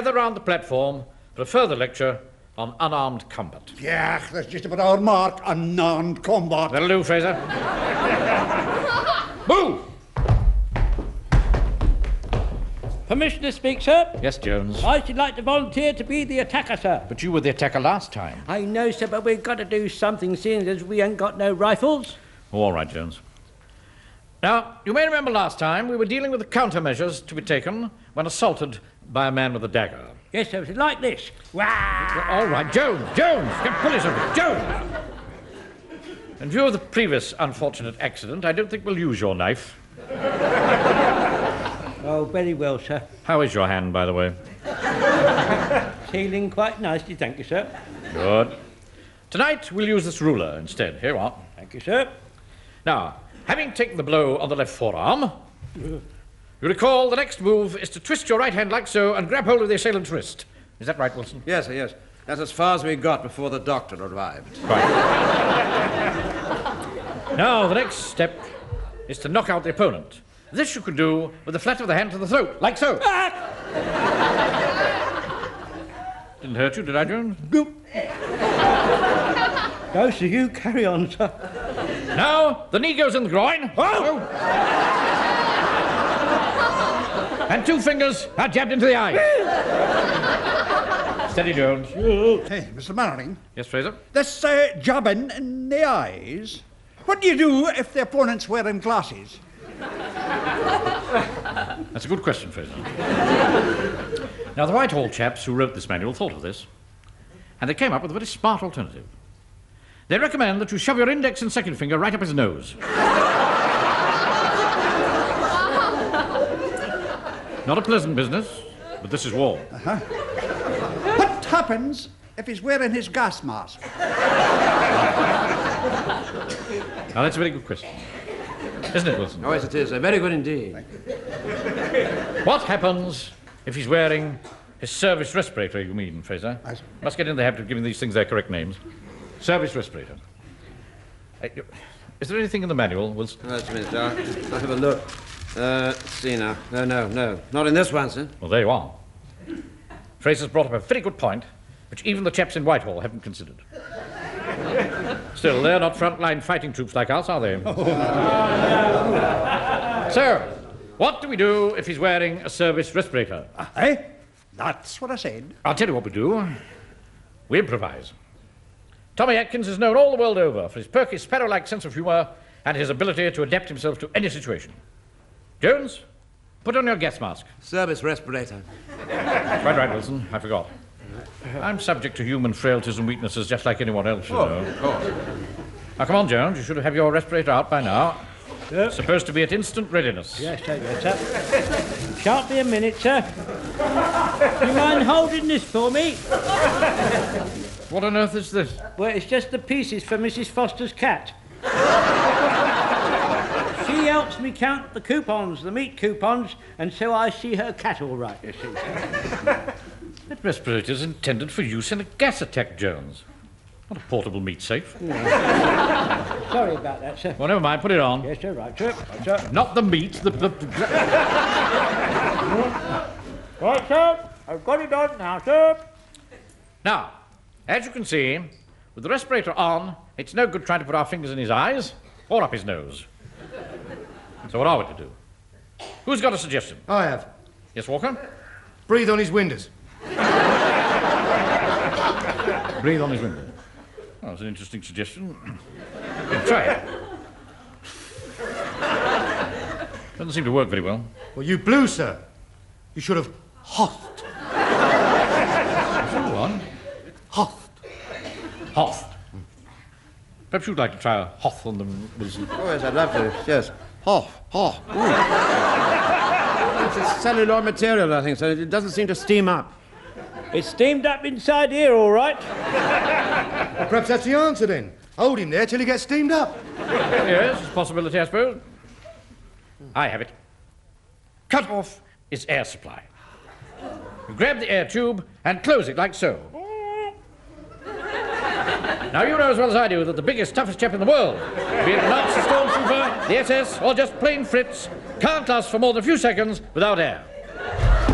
gather round the platform for a further lecture on unarmed combat. Yeah, that's just about our mark, unarmed combat. That'll do, Fraser. Move! Permission to speak, sir? Yes, Jones. I should like to volunteer to be the attacker, sir. But you were the attacker last time. I know, sir, but we've got to do something, seeing as we ain't got no rifles. Oh, all right, Jones. Now, you may remember last time we were dealing with the countermeasures to be taken when assaulted by a man with a dagger. Yes, sir, it's like this. Wah! All right, Jones! Pull yourself, Jones! In view of the previous unfortunate accident, I don't think we'll use your knife. Oh, very well, sir. How is your hand, by the way? Healing quite nicely, thank you, sir. Good. Tonight, we'll use this ruler instead. Here we are. Thank you, sir. Now, having taken the blow on the left forearm, you recall the next move is to twist your right hand like so and grab hold of the assailant's wrist. Is that right, Wilson? Yes, sir, yes. That's as far as we got before the doctor arrived. Right. Now, the next step is to knock out the opponent. This you can do with the flat of the hand to the throat, like so. Didn't hurt you, did I, Jones? No, sir, you carry on, sir. Now, the knee goes in the groin. Oh! And 2 fingers are jabbed into the eye. Steady, Jones. Hey, Mr. Mannering. Yes, Fraser? This jabbing in the eyes. What do you do if the opponent's wearing glasses? That's a good question, Fraser. Now, the Whitehall chaps who wrote this manual thought of this, and they came up with a very smart alternative. They recommend that you shove your index and second finger right up his nose. Not a pleasant business, but this is war. Uh-huh. What happens if he's wearing his gas mask? Now, that's a very good question. Isn't it, Wilson? Oh, yes, it is, sir. Very good indeed. What happens if he's wearing his service respirator, you mean, Fraser? Must get in the habit of giving these things their correct names. Service respirator. Is there anything in the manual, Wilson? Oh, just a minute, I'll have a look. Let's see now. No. Not in this one, sir. Well, there you are. Fraser's brought up a very good point, which even the chaps in Whitehall haven't considered. Still, they're not front-line fighting troops like us, are they? So, what do we do if he's wearing a service respirator? That's what I said. I'll tell you what we do. We improvise. Tommy Atkins is known all the world over for his perky, sparrow-like sense of humour and his ability to adapt himself to any situation. Jones, put on your gas mask. Service respirator. Quite right, Wilson. I forgot. I'm subject to human frailties and weaknesses just like anyone else, you know. Of course. Now, come on, Jones. You should have your respirator out by now. Yep. Supposed to be at instant readiness. Yes, sir. Shan't be a minute, sir. Do you mind holding this for me? What on earth is this? Well, it's just the pieces for Mrs. Foster's cat. She helps me count the coupons, the meat coupons, and so I see her cat all right, you see. That respirator's intended for use in a gas attack, Jones. Not a portable meat safe. No. Sorry about that, sir. Well, never mind. Put it on. Yes, sir. Right, sir. Right, sir. Not the meat, the... Right, sir. I've got it on now, sir. Now, as you can see, with the respirator on, it's no good trying to put our fingers in his eyes or up his nose. So what are we to do? Who's got a suggestion? I have. Yes, Walker? Breathe on his windows. Breathe on his window. Oh, that's an interesting suggestion. Try it. Doesn't seem to work very well. Well, you blew, sir. You should have hothed. Go on. Hothed. Hoth. Perhaps you'd like to try a hoth on them, Wilson. Oh, yes, I'd love to. Yes. It's a celluloid material, I think, so it doesn't seem to steam up. It's steamed up inside here, all right. Well, perhaps that's the answer, then. Hold him there till he gets steamed up. Yes, it's a possibility, I suppose. I have it. Cut off his air supply. You grab the air tube and close it like so. Now, you know as well as I do that the biggest, toughest chap in the world, be it a Nazi stormtrooper, the SS, or just plain Fritz, can't last for more than a few seconds without air.